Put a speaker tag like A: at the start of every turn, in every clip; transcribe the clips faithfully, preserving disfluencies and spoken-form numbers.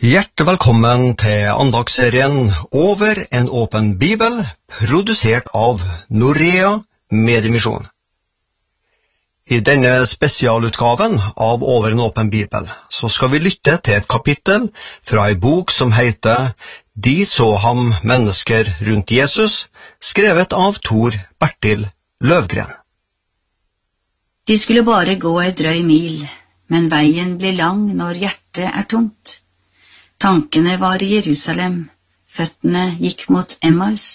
A: Hjertelig velkommen til andagsserien Over en åpen bibel, produsert av Norea Mediemisjon. I denne spesialutgaven av Over en åpen bibel så skal vi lytte til et kapittel fra en bok som heter De så ham mennesker rundt Jesus, skrevet av Tor Bertil Løvgren.
B: De skulle bare gå en drøy mil, men veien blir lang når hjertet er tungt. Tankene var i Jerusalem, føttene gikk mot Emmaus.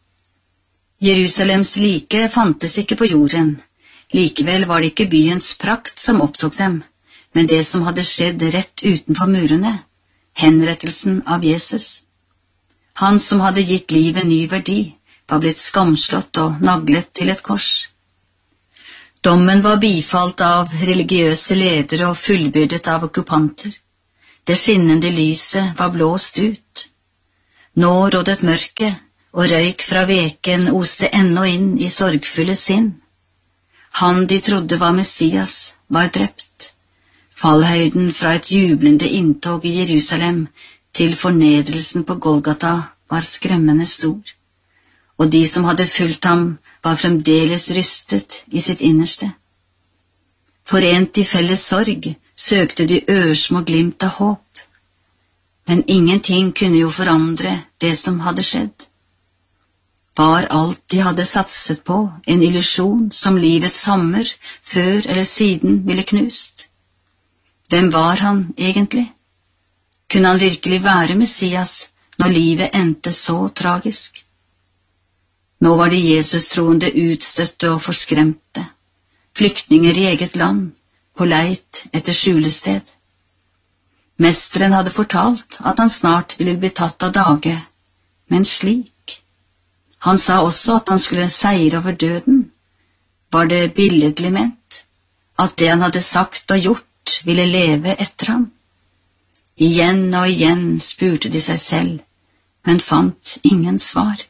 B: Jerusalems like fantes ikke på jorden, likevel var det ikke byens prakt som opptok dem, men det som hadde skjedd rett utenfor murene, henrettelsen av Jesus. Han som hadde gitt livet ny verdi, var blitt skamslått og naglet til et kors. Dommen var bifalt av religiøse ledere og fullbyrdet av okkupanter. Det skinnende lyset var blåst ut. Nå rådet mørket, og røyk fra veken oste ennå inn i sorgfulle sinn. Han de trodde var Messias, var drept. Fallhøyden fra et jublende inntog i Jerusalem til fornedrelsen på Golgata var skremmende stor, og de som hadde fulgt ham var fremdeles rystet i sitt innerste. Forent i felles sorg søkte de ørsmå glimt av håp, men ingenting kunne jo forandre det som hadde skjedd. Var alt de hadde satset på en illusjon som livets hammer før eller siden ville knust? Hvem var han egentlig? Kunne han virkelig være Messias når livet endte så tragisk? Nå var de Jesus-troende utstøtte og forskremte, flyktninger i eget land, på leit etter skjulested. Mesteren hadde fortalt at han snart ville bli tatt av dage, men slik. Han sa også at han skulle seire over døden. Var det billedlig ment, at det han hadde sagt og gjort ville leve etter ham? Igjen og igjen spurte de seg selv, men fant ingen svar.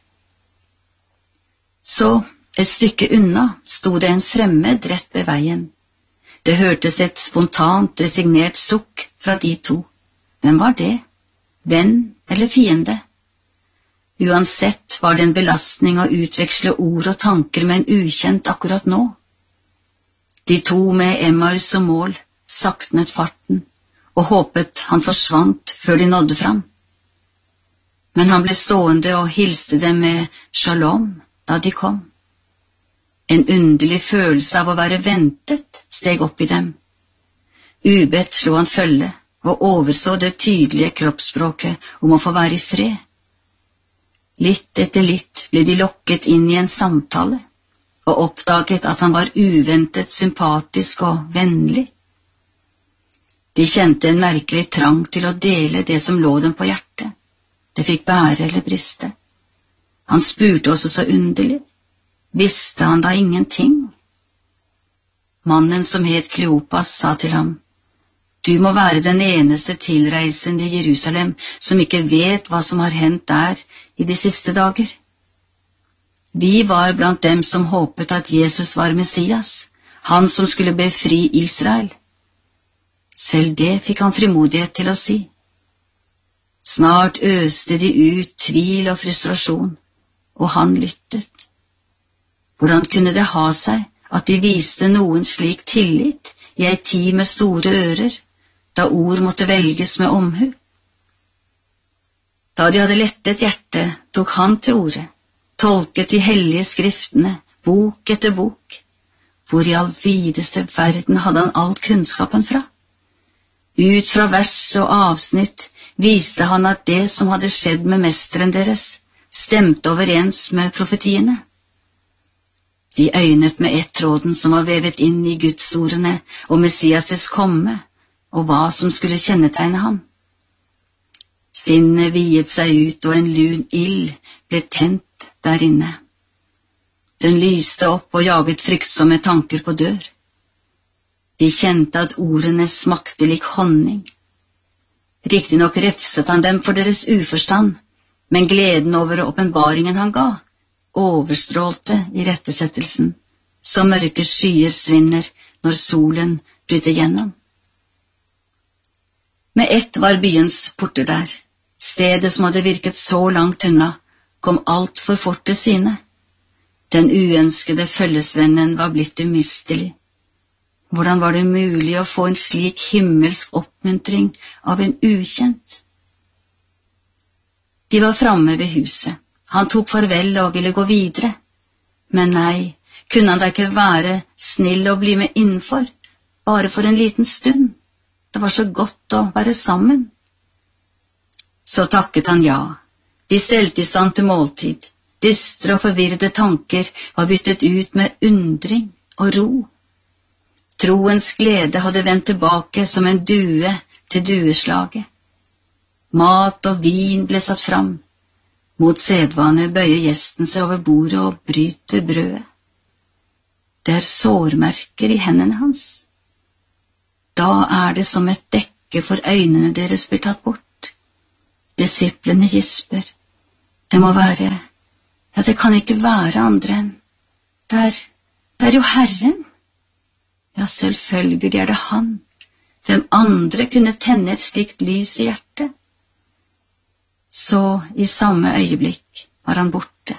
B: Så, et stykke unna, sto det en fremmed rett ved veien. Det hørtes et spontant, resignert sukk fra de to. Hvem var det? Venn eller fiende? Uansett var det en belastning å utveksle ord og tanker med en ukjent akkurat nå. De to med Emmaus som mål saktnet farten og håpet han forsvant før de nådde fram. Men han ble stående og hilste dem med shalom da de kom. En underlig følelse av å være ventet steg opp i dem. Ubedt slo han følge og overså det tydelige kroppsspråket om å få være i fred. Litt etter litt ble de lokket inn i en samtale og oppdaget at han var uventet sympatisk og vennlig. De kjente en merkelig trang til å dele det som lå dem på hjertet. Det fikk bære eller briste. Han spurte også så underlig. Visste han da ingenting? Mannen som het Kleopas sa til ham, «Du må være den eneste tilreisende i Jerusalem som ikke vet hva som har hendt der i de siste dager. Vi var blant dem som håpet at Jesus var Messias, han som skulle befri Israel.» Selv det fikk han frimodighet til å si. Snart øste de ut tvil og frustrasjon, og han lyttet. Hvordan kunne det ha seg at de viste noen slik tillit i ei tid med store ører, da ord måtte velges med omhu? Da de hadde lettet hjertet, tok han til orde, tolket de hellige skriftene, bok etter bok. Hvor i all videste verden hadde han all kunnskapen fra? Ut fra vers og avsnitt viste han at det som hadde skjedd med mesteren deres, stemte overens med profetiene. De øynet med ett tråden som var vevet inn i Gudsordene og Messias' komme, og hva som skulle kjennetegne ham. Sinnet viet seg ut, og en lun ild ble tent der inne. Den lyste opp og jaget fryktsomme tanker på dør. De kjente at ordene smakte lik honning. Riktignok refset han dem for deres uforstand, men gleden over åpenbaringen han ga, overstrålte i rettesettelsen, som mørke skyer svinner når solen bryter gjennom. Med ett var byens porter der. Stedet som hadde virket så langt unna, kom alt for fort til syne. Den uønskede følgesvennen var blitt umistelig. Hvordan var det mulig å få en slik himmelsk oppmuntring av en ukjent? De var framme ved huset. Han tok farvel og ville gå videre. Men nei, kunne han da ikke være snill og bli med innenfor, bare for en liten stund? Det var så godt å være sammen. Så takket han ja. De stelte i stand til måltid. Dystre og forvirrede tanker var byttet ut med undring og ro. Troens glede hadde vendt tilbake som en due til dueslaget. Mat og vin ble satt fram. Mot sedvane bøyer gjesten seg over bordet og bryter brødet. Det er sårmerker i hendene hans. Da er det som et dekke for øynene deres blir tatt bort. Disiplene gisper. Det må være, ja, det kan ikke være andre enn. Det er, det er jo Herren. Ja, selvfølgelig er det han. Hvem andre kunne tenne et slikt lys i hjertet? Så i samme øyeblikk var han borte.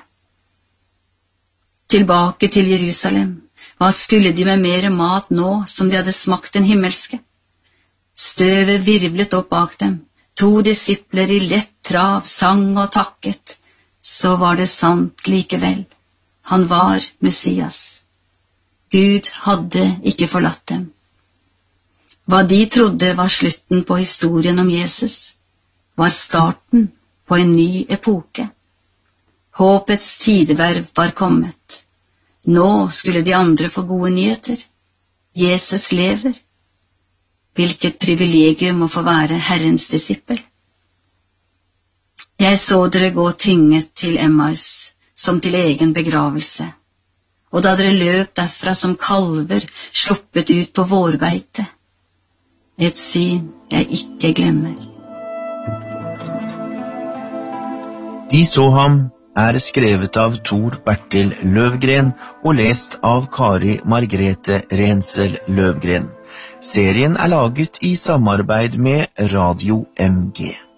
B: Tilbake til Jerusalem. Hva skulle de med mer mat nå som de hadde smakt den himmelske? Støvet virvlet opp bak dem. To disipler i lett trav sang og takket. Så var det sant likevel. Han var Messias. Gud hadde ikke forlatt dem. Hva de trodde var slutten på historien om Jesus, var starten på en ny epoke. Håpets tideverv var kommet. Nå skulle de andre få gode nyheter. Jesus lever. Hvilket privilegium å få være Herrens disippel. Jeg så dere gå tynget til Emmaus, som til egen begravelse, og da dere løp derfra som kalver sluppet ut på vårbeite. Et syn jeg ikke glemmer.
C: De så ham er skrevet av Tor Bertil Løvgren og lest av Kari Margrethe Rensel Løvgren. Serien er laget i samarbeid med Radio M G.